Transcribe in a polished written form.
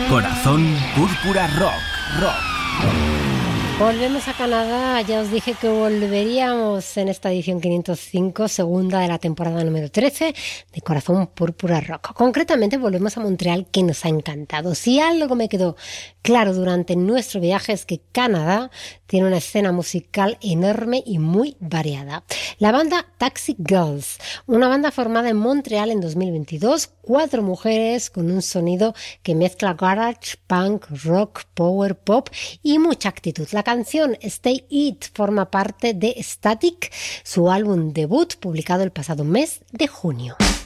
Corazón Púrpura Rock. Volvemos a Canadá, ya os dije que volveríamos en esta edición 505, segunda de la temporada número 13 de Corazón Púrpura Rock. Concretamente volvemos a Montreal, que nos ha encantado. Si algo me quedó claro durante nuestro viaje es que Canadá tiene una escena musical enorme y muy variada. La banda Taxi Girls, una banda formada en Montreal en 2022, 4 mujeres con un sonido que mezcla garage, punk, rock, power pop y mucha actitud. La canción Stay It forma parte de Static, su álbum debut publicado el pasado mes de junio.